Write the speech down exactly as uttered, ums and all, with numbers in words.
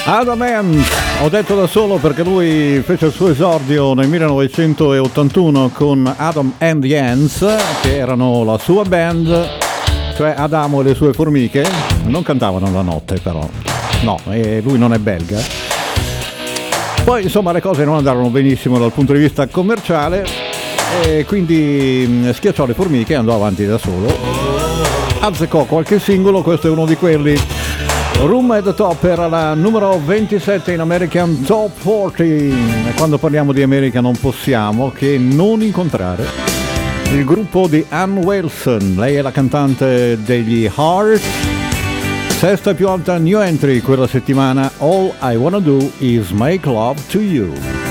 Adam Ant, ho detto da solo perché lui fece il suo esordio nel millenovecentottantuno con Adam and the Ants, che erano la sua band, cioè Adamo e le sue formiche. Non cantavano la notte però, no, e lui non è belga. Poi insomma le cose non andarono benissimo dal punto di vista commerciale e quindi schiacciò le formiche e andò avanti da solo. Azzeccò qualche singolo, questo è uno di quelli. Room at the Top era la numero ventisette in American Top quaranta, e quando parliamo di America non possiamo che non incontrare il gruppo di Ann Wilson. Lei è la cantante degli Heart, sesta più alta new entry quella settimana. All I Wanna Do Is Make Love to You.